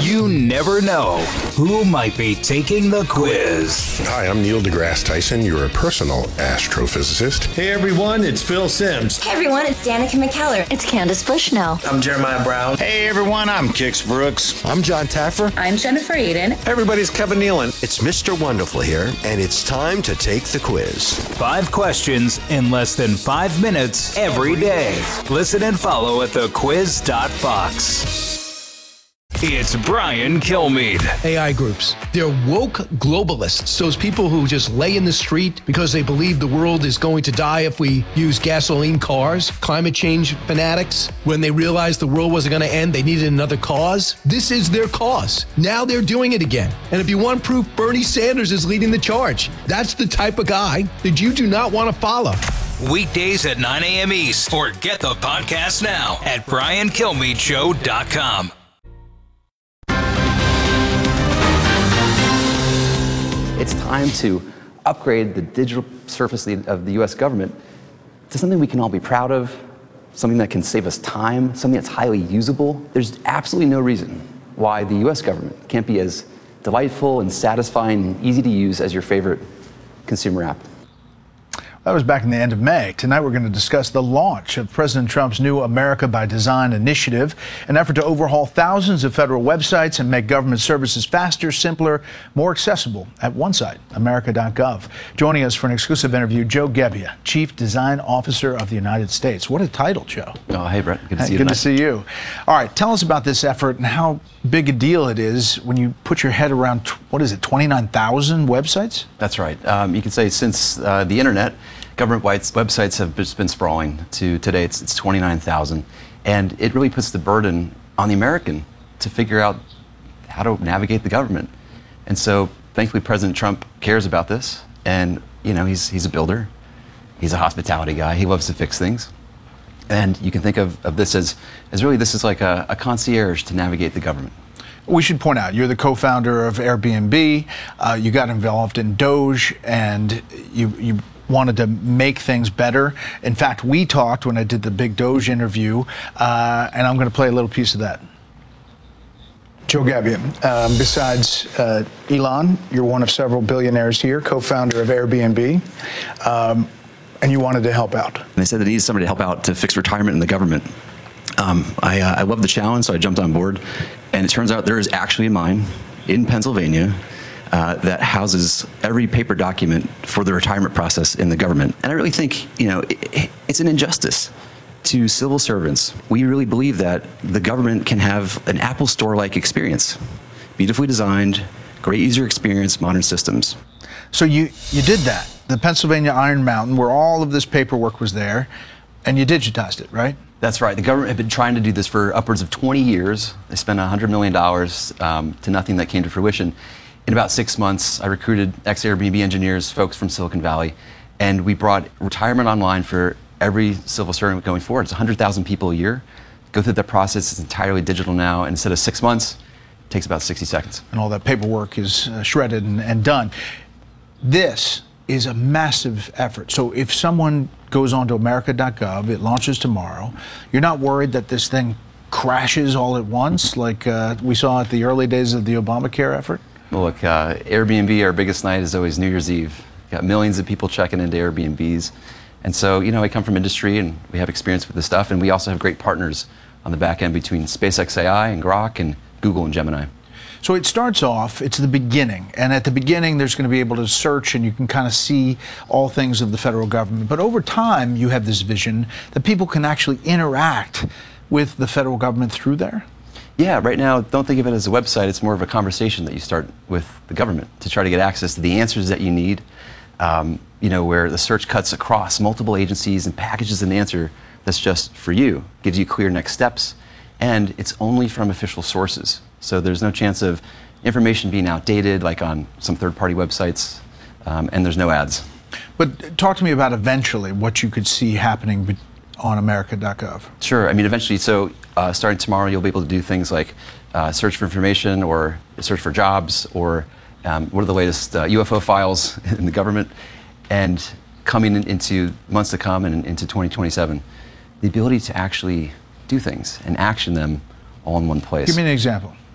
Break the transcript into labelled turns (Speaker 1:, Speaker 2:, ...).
Speaker 1: You never know who might be taking the quiz.
Speaker 2: Hi, I'm Neil deGrasse Tyson, your personal astrophysicist.
Speaker 3: Hey everyone, it's Phil Simms.
Speaker 4: Hey everyone, it's Danica McKellar.
Speaker 5: It's Candace Bushnell.
Speaker 6: I'm Jeremiah Brown.
Speaker 7: Hey everyone, I'm Kix Brooks.
Speaker 8: I'm John Taffer.
Speaker 9: I'm Jennifer Aiden.
Speaker 10: Everybody's Kevin Nealon.
Speaker 11: It's Mr. Wonderful here, and it's time to take the quiz.
Speaker 1: 5 questions in less than 5 minutes every day. Listen and follow at thequiz.fox. It's Brian Kilmeade.
Speaker 12: AI groups. They're woke globalists. Those people who just lay in the street because they believe the world is going to die if we use gasoline cars. Climate change fanatics. When they realized the world wasn't going to end, they needed another cause. This is their cause. Now they're doing it again. And if you want proof, Bernie Sanders is leading the charge. That's the type of guy that you do not want to follow.
Speaker 1: Weekdays at 9 a.m. East, or get the podcast now at BrianKilmeadeShow.com.
Speaker 13: It's time to upgrade the digital surface of the U.S. government to something we can all be proud of, something that can save us time, something that's highly usable. There's absolutely no reason why the U.S. government can't be as delightful and satisfying and easy to use as your favorite consumer app.
Speaker 14: That was back in the end of May. Tonight we're going to discuss the launch of President Trump's new America by Design initiative, an effort to overhaul thousands of federal websites and make government services faster, simpler, more accessible at one site, america.gov. Joining us for an exclusive interview, Joe Gebbia, Chief Design Officer of the United States. What a title, Joe.
Speaker 13: Oh, hey, Brett. Good to see you
Speaker 14: Good
Speaker 13: tonight.
Speaker 14: to see you. All right, tell us about this effort and how big a deal it is when you put your head around, 29,000 websites?
Speaker 13: That's right. You can say since the internet, government websites have just been sprawling. To today, it's 29,000. And it really puts the burden on the American to figure out how to navigate the government. And so, thankfully, President Trump cares about this. And, you know, he's a builder. He's a hospitality guy. He loves to fix things. And you can think of this as really, this is like a concierge to navigate the government.
Speaker 14: We should point out, you're the co-founder of Airbnb. You got involved in Doge, and you wanted to make things better. In fact, we talked when I did the big Doge interview, and I'm going to play a little piece of that. Joe Gebbia, besides Elon, you're one of several billionaires here, co-founder of Airbnb, and you wanted to help out.
Speaker 13: And they said they needed somebody to help out to fix retirement in the government. I love the challenge, so I jumped on board. And it turns out there is actually a mine in Pennsylvania that houses every paper document for the retirement process in the government. And I really think, you know, it's an injustice to civil servants. We really believe that the government can have an Apple Store-like experience. Beautifully designed, great user experience, modern systems.
Speaker 14: So you did that. The Pennsylvania Iron Mountain, where all of this paperwork was there, and you digitized it, right?
Speaker 13: That's right. The government had been trying to do this for upwards of 20 years. They spent $100 million to nothing that came to fruition. In about 6 months, I recruited ex-Airbnb engineers, folks from Silicon Valley, and we brought retirement online for every civil servant going forward. It's 100,000 people a year. Go through that process. It's entirely digital now, and instead of 6 months, it takes about 60 seconds.
Speaker 14: And all that paperwork is shredded and done. This is a massive effort. So if someone goes on to america.gov, it launches tomorrow, you're not worried that this thing crashes all at once like we saw at the early days of the Obamacare effort?
Speaker 13: Well, look, Airbnb, our biggest night is always New Year's Eve. We've got millions of people checking into Airbnbs. And so, you know, I come from industry and we have experience with this stuff, and we also have great partners on the back end between SpaceX AI and Grok and Google and Gemini.
Speaker 14: So it starts off, it's the beginning, and at the beginning there's going to be able to search and you can kind of see all things of the federal government. But over time you have this vision that people can actually interact with the federal government through there?
Speaker 13: Yeah, right now, don't think of it as a website. It's more of a conversation that you start with the government to try to get access to the answers that you need, you know, where the search cuts across multiple agencies and packages an answer that's just for you, gives you clear next steps, and it's only from official sources. So there's no chance of information being outdated like on some third-party websites, and there's no ads.
Speaker 14: But talk to me about eventually what you could see happening on america.gov.
Speaker 13: Sure. I mean, eventually, so starting tomorrow, you'll be able to do things like search for information or search for jobs or what are the latest UFO files in the government. And coming into months to come and into 2027, the ability to actually do things and action them all in one place.
Speaker 14: Give me an example.